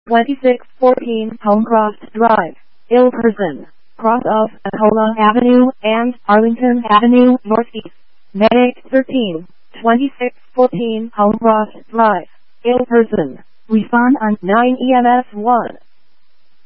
2614 Homecroft Drive, Ilperson, cross of Ahola Avenue and Arlington Avenue Northeast. Medic 13, 2614 Homecroft Drive, Ilperson. Respond on 9 EMS 1.